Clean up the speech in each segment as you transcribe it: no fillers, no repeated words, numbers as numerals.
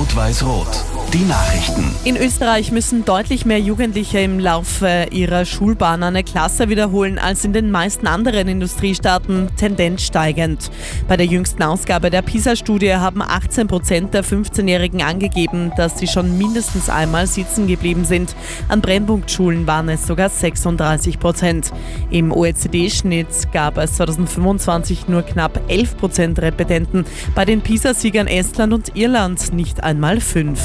Rot-Weiß-Rot. Die Nachrichten. In Österreich müssen deutlich mehr Jugendliche im Laufe ihrer Schulbahn eine Klasse wiederholen als in den meisten anderen Industriestaaten, Tendenz steigend. Bei der jüngsten Ausgabe der PISA-Studie haben 18% der 15-Jährigen angegeben, dass sie schon mindestens einmal sitzen geblieben sind. An Brennpunktschulen waren es sogar 36%. Im OECD-Schnitt gab es 2025 nur knapp 11% Repetenten. Bei den PISA-Siegern Estland und Irland nicht einmal 5%.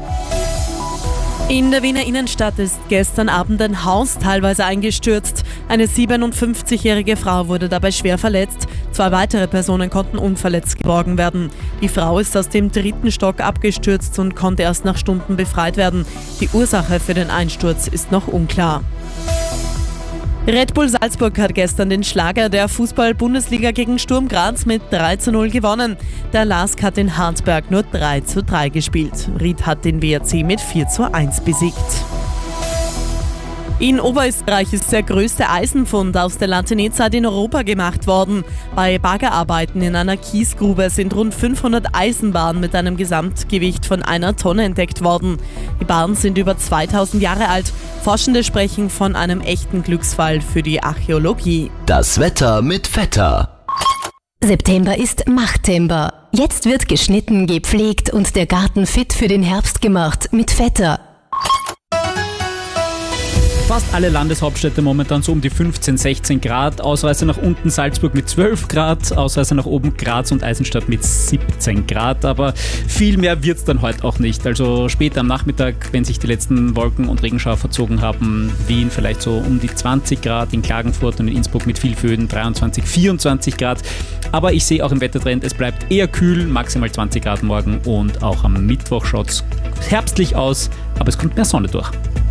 In der Wiener Innenstadt ist gestern Abend ein Haus teilweise eingestürzt. Eine 57-jährige Frau wurde dabei schwer verletzt. 2 weitere Personen konnten unverletzt geborgen werden. Die Frau ist aus dem 3. Stock abgestürzt und konnte erst nach Stunden befreit werden. Die Ursache für den Einsturz ist noch unklar. Red Bull Salzburg hat gestern den Schlager der Fußball-Bundesliga gegen Sturm Graz mit 3:0 gewonnen. Der LASK hat in Hartberg nur 3:3 gespielt. Ried hat den WRC mit 4:1 besiegt. In Oberösterreich ist der größte Eisenfund aus der Latènezeit in Europa gemacht worden. Bei Baggerarbeiten in einer Kiesgrube sind rund 500 Eisenbahnen mit einem Gesamtgewicht von 1 Tonne entdeckt worden. Die Bahnen sind über 2000 Jahre alt. Forschende sprechen von einem echten Glücksfall für die Archäologie. Das Wetter mit Vetter. September ist Machttember. Jetzt wird geschnitten, gepflegt und der Garten fit für den Herbst gemacht mit Vetter. Fast alle Landeshauptstädte momentan so um die 15, 16 Grad. Ausreißer nach unten Salzburg mit 12 Grad, Ausreißer nach oben Graz und Eisenstadt mit 17 Grad. Aber viel mehr wird es dann heute auch nicht. Also später am Nachmittag, wenn sich die letzten Wolken- und Regenschauer verzogen haben, Wien vielleicht so um die 20 Grad, in Klagenfurt und in Innsbruck mit viel Föhn 23, 24 Grad. Aber ich sehe auch im Wettertrend, es bleibt eher kühl, maximal 20 Grad morgen und auch am Mittwoch schaut es herbstlich aus, aber es kommt mehr Sonne durch.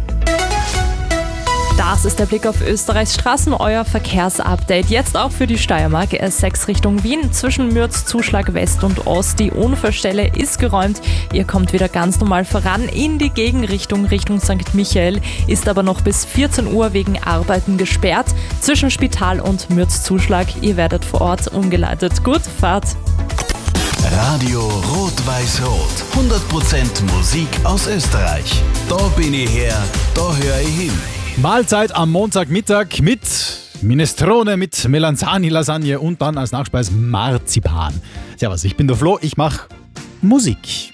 Das ist der Blick auf Österreichs Straßen, euer Verkehrsupdate. Jetzt auch für die Steiermark, S6 Richtung Wien, zwischen Mürz, Zuschlag West und Ost. Die Unfallstelle ist geräumt. Ihr kommt wieder ganz normal voran in die Gegenrichtung, Richtung St. Michael, ist aber noch bis 14 Uhr wegen Arbeiten gesperrt. Zwischen Spital und Mürz, Zuschlag, ihr werdet vor Ort umgeleitet. Gute Fahrt! Radio Rot-Weiß-Rot. 100% Musik aus Österreich. Da bin ich her, da höre ich hin. Mahlzeit am Montagmittag mit Minestrone, mit Melanzani-Lasagne und dann als Nachspeis Marzipan. Servus, ich bin der Flo, ich mache Musik.